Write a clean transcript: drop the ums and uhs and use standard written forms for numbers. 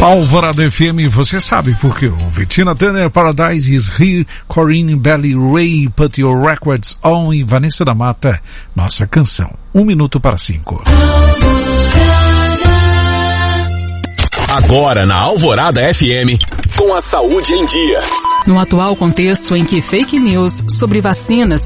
Alvorada FM, você sabe por quê? Tina Turner, Paradise is Here, Corinne Bailey Rae, Put Your Records On e Vanessa da Mata, nossa canção. 1:05. Agora na Alvorada FM, com a saúde em dia. No atual contexto em que fake news sobre vacinas